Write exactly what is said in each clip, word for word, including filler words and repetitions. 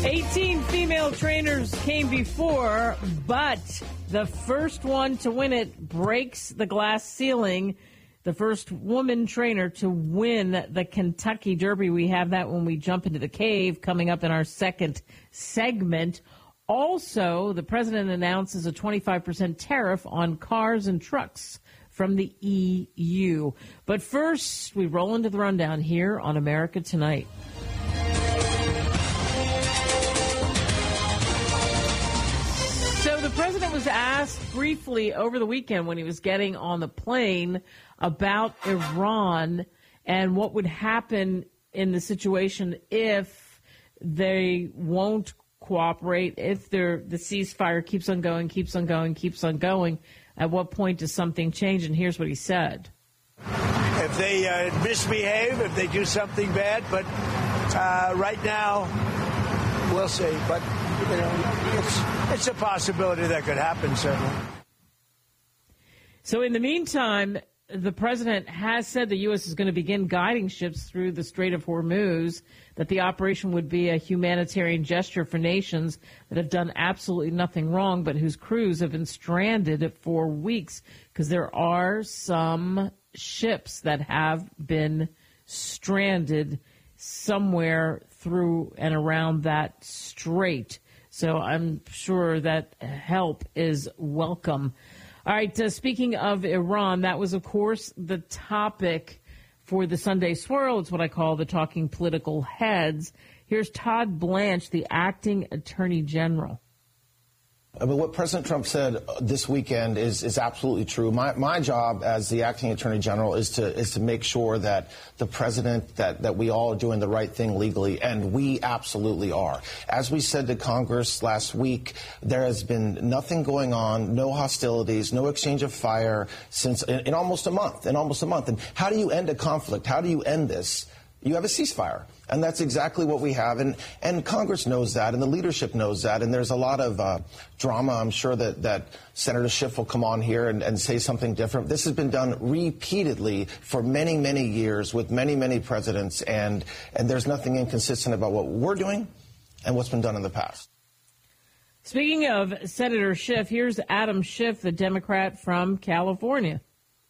eighteen female trainers came before, but the first one to win it breaks the glass ceiling. The first woman trainer to win the Kentucky Derby. We have that when we jump into the cave coming up in our second segment. Also, the president announces a twenty-five percent tariff on cars and trucks from the E U. But first, we roll into the rundown here on America Tonight. So the president was asked briefly over the weekend when he was getting on the plane about Iran and what would happen in the situation if they won't cooperate, if the ceasefire keeps on going, keeps on going, keeps on going. At what point does something change? And here's what he said. If they uh, misbehave, if they do something bad, but uh, right now, we'll see. But, you know, it's, it's a possibility that could happen, certainly. So in the meantime, the president has said the U S is going to begin guiding ships through the Strait of Hormuz, that the operation would be a humanitarian gesture for nations that have done absolutely nothing wrong, but whose crews have been stranded for weeks because there are some ships that have been stranded somewhere through and around that strait. So I'm sure that help is welcome. All right, uh, speaking of Iran, that was, of course, the topic for the Sunday Swirl. It's what I call the Talking Political Heads. Here's Todd Blanche, the acting attorney general. I mean, what President Trump said this weekend is, is absolutely true. My, my job as the acting attorney general is to is to make sure that the president, that, that we all are doing the right thing legally, and we absolutely are. As we said to Congress last week, there has been nothing going on, no hostilities, no exchange of fire since in, in almost a month, in almost a month. And how do you end a conflict? How do you end this? You have a ceasefire. And that's exactly what we have. And, and Congress knows that, and the leadership knows that. And there's a lot of uh, drama. I'm sure that, that Senator Schiff will come on here and, and say something different. This has been done repeatedly for many, many years with many, many presidents. And, and there's nothing inconsistent about what we're doing and what's been done in the past. Speaking of Senator Schiff, here's Adam Schiff, the Democrat from California.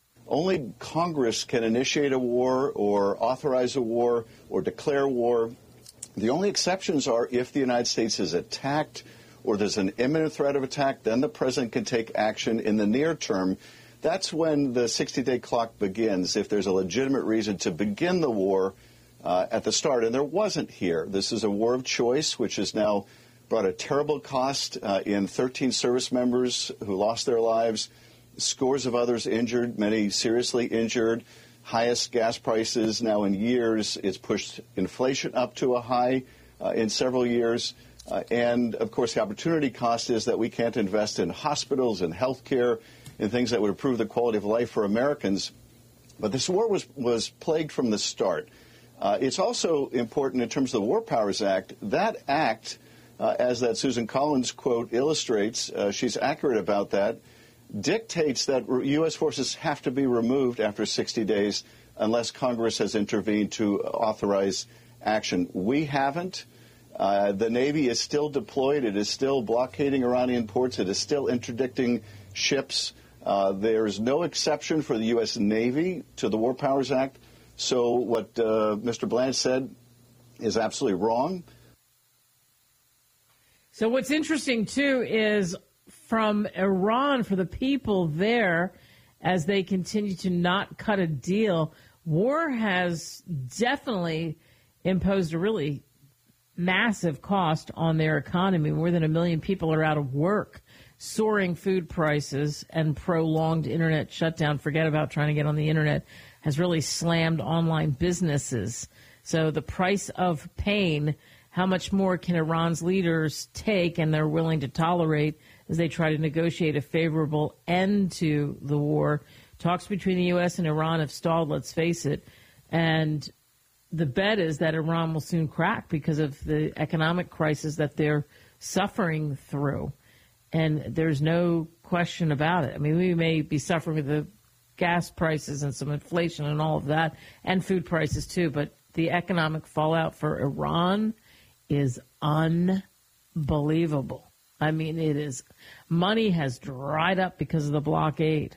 Only Congress can initiate a war or authorize a war or declare war. The only exceptions are if the United States is attacked or there's an imminent threat of attack, then the president can take action in the near term. That's when the sixty-day clock begins, if there's a legitimate reason to begin the war uh, at the start. And there wasn't here. This is a war of choice, which has now brought a terrible cost uh, in thirteen service members who lost their lives, scores of others injured, many seriously injured, highest gas prices now in years. It's pushed inflation up to a high uh, in several years. Uh, and, of course, the opportunity cost is that we can't invest in hospitals and health care and things that would improve the quality of life for Americans. But this war was, was plagued from the start. Uh, it's also important in terms of the War Powers Act. That act, uh, as that Susan Collins quote illustrates, uh, she's accurate about that, dictates that U S forces have to be removed after sixty days unless Congress has intervened to authorize action. We haven't. Uh, the Navy is still deployed. It is still blockading Iranian ports. It is still interdicting ships. Uh, there's no exception for the U S Navy to the War Powers Act. So what uh, Mister Blanche said is absolutely wrong. So what's interesting, too, is from Iran, for the people there, as they continue to not cut a deal, war has definitely imposed a really massive cost on their economy. More than a million people are out of work, soaring food prices, and prolonged internet shutdown. Forget about trying to get on the internet, has really slammed online businesses. So the price of pain, how much more can Iran's leaders take and they're willing to tolerate as they try to negotiate a favorable end to the war? Talks between the U S and Iran have stalled, let's face it. And the bet is that Iran will soon crack because of the economic crisis that they're suffering through. And there's no question about it. I mean, we may be suffering with the gas prices and some inflation and all of that, and food prices too, but the economic fallout for Iran is unbelievable. I mean, it is, money has dried up because of the blockade.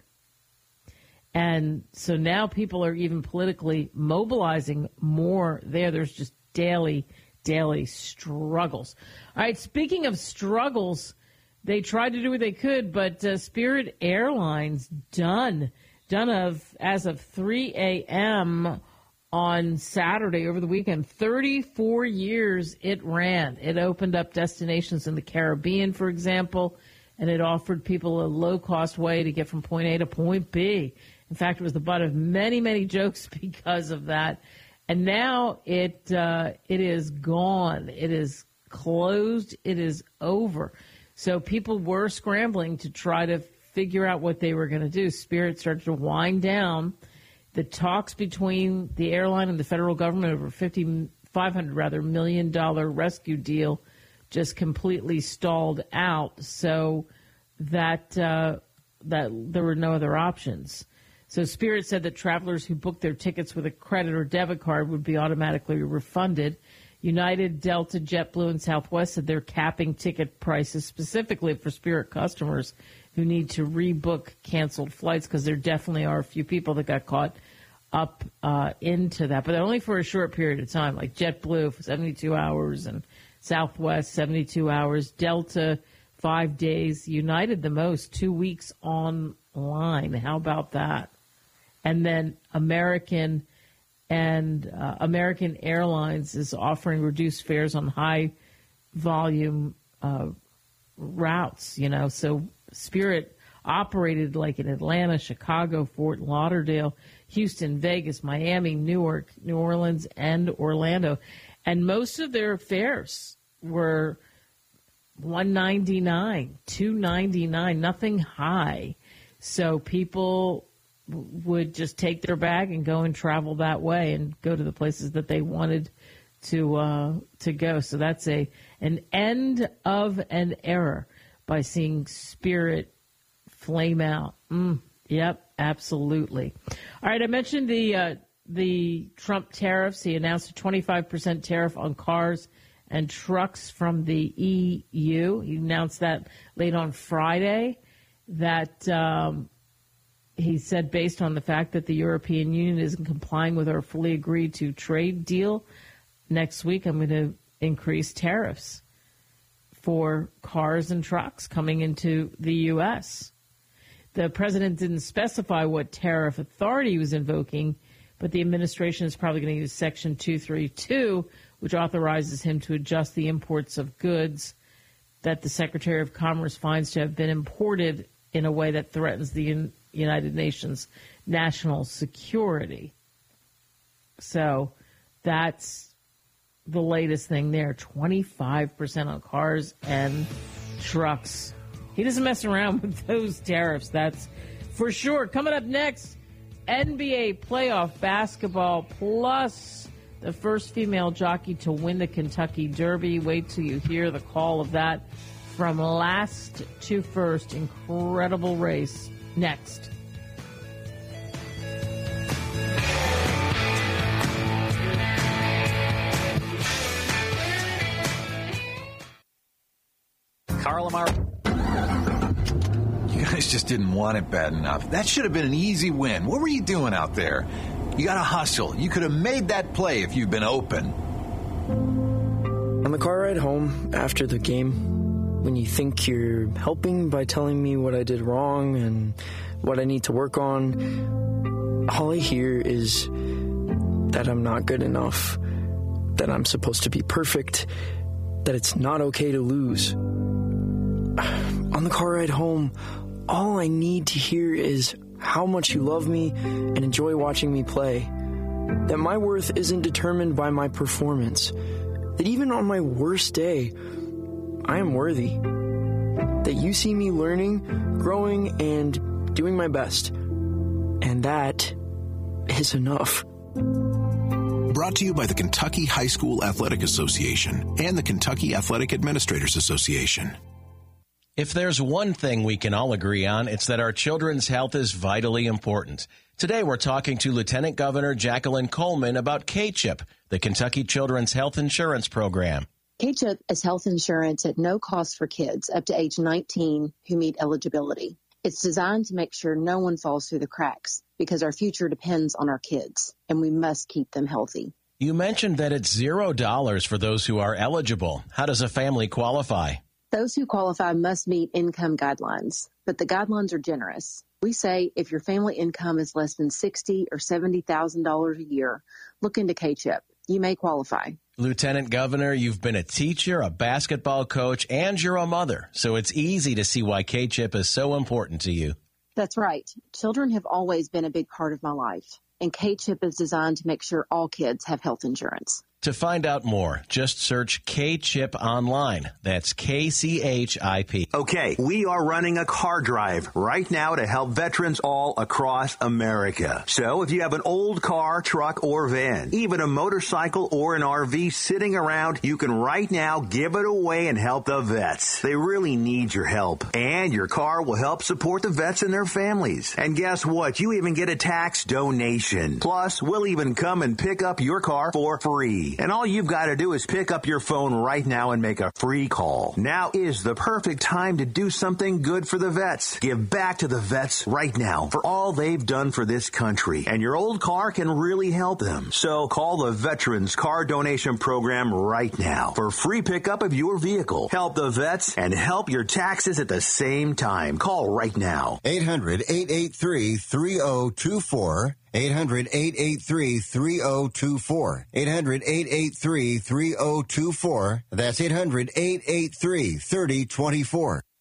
And so now people are even politically mobilizing more there. There's just daily, daily struggles. All right, speaking of struggles, they tried to do what they could, but uh, Spirit Airlines done. Done of as of three a.m. on Saturday over the weekend. thirty-four years it ran. It opened up destinations in the Caribbean, for example, and it offered people a low-cost way to get from point A to point B. In fact, it was the butt of many, many jokes because of that. And now it uh, it is gone. It is closed. It is over. So people were scrambling to try to figure out what they were going to do. Spirit started to wind down. The talks between the airline and the federal government over fifty, five hundred rather million dollar rescue deal just completely stalled out. So that uh, that there were no other options. So Spirit said that travelers who booked their tickets with a credit or debit card would be automatically refunded. United, Delta, JetBlue, and Southwest said they're capping ticket prices specifically for Spirit customers who need to rebook canceled flights, because there definitely are a few people that got caught up uh, into that, but only for a short period of time, like JetBlue for seventy-two hours and Southwest seventy-two hours, Delta five days, United the most, two weeks online. How about that? And then American and uh, American Airlines is offering reduced fares on high volume uh, routes, you know, so Spirit operated like in Atlanta, Chicago, Fort Lauderdale, Houston, Vegas, Miami, Newark, New Orleans, and Orlando. And most of their fares were one ninety-nine, two ninety-nine, nothing high. So people would just take their bag and go and travel that way and go to the places that they wanted to uh, to go. So that's a an end of an era by seeing Spirit flame out. Mm, yep, absolutely. All right, I mentioned the uh, the Trump tariffs. He announced a twenty-five percent tariff on cars and trucks from the E U. He announced that late on Friday. That um, he said, based on the fact that the European Union isn't complying with our fully agreed to trade deal, next week I'm going to increase tariffs for cars and trucks coming into the U S. The president didn't specify what tariff authority he was invoking, but the administration is probably going to use Section two thirty-two, which authorizes him to adjust the imports of goods that the Secretary of Commerce finds to have been imported in a way that threatens the Un- United Nations national security. So that's the latest thing there, twenty-five percent on cars and trucks. He doesn't mess around with those tariffs, that's for sure. Coming up next, N B A playoff basketball, plus the first female jockey to win the Kentucky Derby. Wait till you hear the call of that. From last to first, incredible race. Next. Carl Amar. You guys just didn't want it bad enough. That should have been an easy win. What were you doing out there? You got to hustle. You could have made that play if you'd been open. On the car ride home after the game, when you think you're helping by telling me what I did wrong and what I need to work on, all I hear is that I'm not good enough, that I'm supposed to be perfect, that it's not okay to lose. On the car ride home, all I need to hear is how much you love me and enjoy watching me play, that my worth isn't determined by my performance, that even on my worst day, I am worthy, that you see me learning, growing, and doing my best. And that is enough. Brought to you by the Kentucky High School Athletic Association and the Kentucky Athletic Administrators Association. If there's one thing we can all agree on, it's that our children's health is vitally important. Today we're talking to Lieutenant Governor Jacqueline Coleman about K-CHIP, the Kentucky Children's Health Insurance Program. K-CHIP is health insurance at no cost for kids up to age nineteen who meet eligibility. It's designed to make sure no one falls through the cracks because our future depends on our kids, and we must keep them healthy. You mentioned that it's zero dollars for those who are eligible. How does a family qualify? Those who qualify must meet income guidelines, but the guidelines are generous. We say if your family income is less than sixty thousand dollars or seventy thousand dollars a year, look into K-CHIP. You may qualify. Lieutenant Governor, you've been a teacher, a basketball coach, and you're a mother, so it's easy to see why K-CHIP is so important to you. That's right. Children have always been a big part of my life, and K-CHIP is designed to make sure all kids have health insurance. To find out more, just search K-CHIP online. That's K C H I P. Okay, we are running a car drive right now to help veterans all across America. So if you have an old car, truck, or van, even a motorcycle or an R V sitting around, you can right now give it away and help the vets. They really need your help. And your car will help support the vets and their families. And guess what? You even get a tax donation. Plus, we'll even come and pick up your car for free. And all you've got to do is pick up your phone right now and make a free call. Now is the perfect time to do something good for the vets. Give back to the vets right now for all they've done for this country. And your old car can really help them. So call the Veterans Car Donation Program right now for free pickup of your vehicle. Help the vets and help your taxes at the same time. Call right now. eight hundred, eight eight three, three oh two four. eight hundred, eight eight three, three oh two four. eight hundred, eight eight three, three oh two four. That's eight hundred, eight eight three, three oh two four.